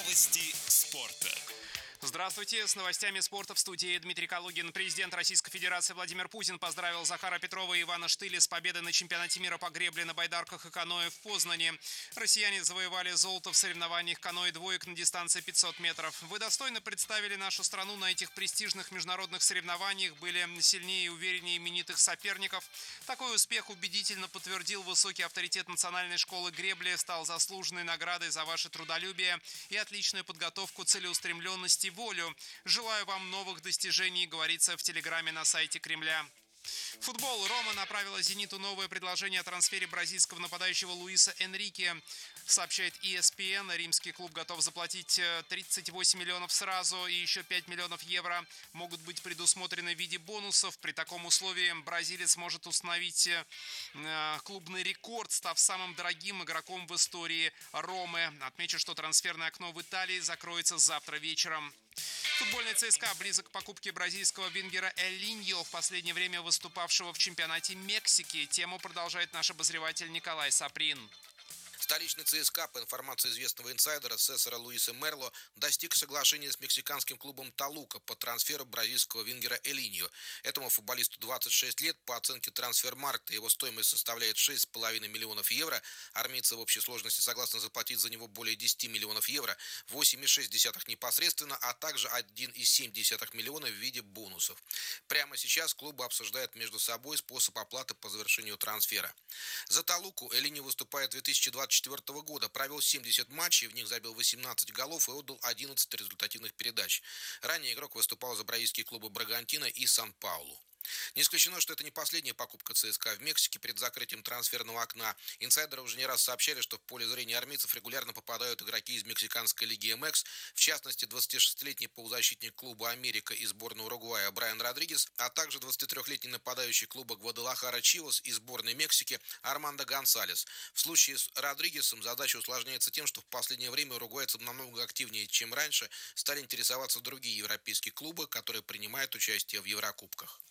Новости спорта. Здравствуйте. С новостями спорта в студии Дмитрий Калугин. Президент Российской Федерации Владимир Путин поздравил Захара Петрова и Ивана Штыли с победой на чемпионате мира по гребле на байдарках и каноэ в Познани. Россияне завоевали золото в соревнованиях каноэ-двоек на дистанции 500 метров. Вы достойно представили нашу страну на этих престижных международных соревнованиях, были сильнее и увереннее именитых соперников. Такой успех убедительно подтвердил высокий авторитет Национальной школы гребли, стал заслуженной наградой за ваше трудолюбие и отличную подготовку, целеустремленность и волю. Желаю вам новых достижений, говорится в телеграме на сайте Кремля. Футбол. Рома направила «Зениту» новое предложение о трансфере бразильского нападающего Луиса Энрике. Сообщает ESPN, римский клуб готов заплатить 38 миллионов сразу и еще 5 миллионов евро могут быть предусмотрены в виде бонусов. При таком условии бразилец может установить клубный рекорд, став самым дорогим игроком в истории Ромы. Отмечу, что трансферное окно в Италии закроется завтра вечером. Футбольный ЦСКА близок к покупке бразильского вингера Элиньо, в последнее время выступавшего в чемпионате Мексики. Тему продолжает наш обозреватель Николай Саприн. Столичный ЦСКА, по информации известного инсайдера Сесара Луиса Мерло, достиг соглашения с мексиканским клубом Толука по трансферу бразильского вингера Элиньо. Этому футболисту 26 лет, по оценке Трансфермаркта его стоимость составляет 6,5 миллионов евро. Армейцы в общей сложности согласны заплатить за него более 10 миллионов евро, 8,6 непосредственно, а также 1,7 миллиона в виде бонусов. Прямо сейчас клубы обсуждают между собой способ оплаты по завершению трансфера. За Толуку Элиньо выступает 2024 года, провел 70 матчей, в них забил 18 голов и отдал 11 результативных передач. Ранее игрок выступал за бразильские клубы Брагантино и Сан-Паулу. Не исключено, что это не последняя покупка ЦСКА в Мексике перед закрытием трансферного окна. Инсайдеры уже не раз сообщали, что в поле зрения армейцев регулярно попадают игроки из мексиканской лиги МХ, в частности 26-летний полузащитник клуба «Америка» и сборной Уругвая Брайан Родригес, а также 23-летний нападающий клуба Гвадалахара Чивас и сборной Мексики Армандо Гонсалес. В случае с Родригесом задача усложняется тем, что в последнее время уругвайцы намного активнее, чем раньше, стали интересоваться другие европейские клубы, которые принимают участие в Еврокубках.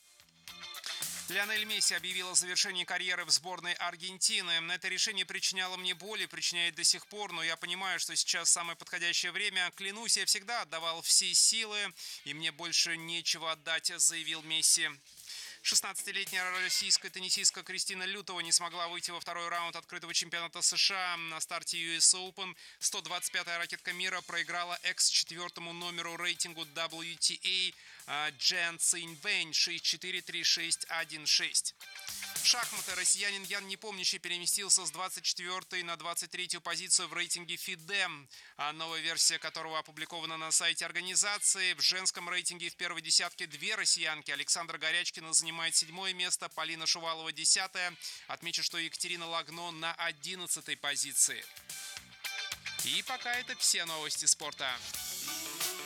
Лионель Месси объявил о завершении карьеры в сборной Аргентины. Это решение причиняло мне боль и причиняет до сих пор, но я понимаю, что сейчас самое подходящее время. Клянусь, я всегда отдавал все силы, и мне больше нечего отдать, заявил Месси. 16-летняя российская теннисистка Кристина Лютова не смогла выйти во второй раунд открытого чемпионата США. На старте US Open 125-я ракетка мира проиграла экс-четвертому номеру рейтингу WTA Джен Циньвэнь 6-4, 3-6, 1-6. Шахматы. Россиянин Ян Непомнящий переместился с 24-й на 23-ю позицию в рейтинге FIDE, новая версия которого опубликована на сайте организации. В женском рейтинге в первой десятке две россиянки. Александра Горячкина занимает 7-е место, Полина Шувалова 10-е. Отмечу, что Екатерина Лагно на 11-й позиции. И пока это все новости спорта.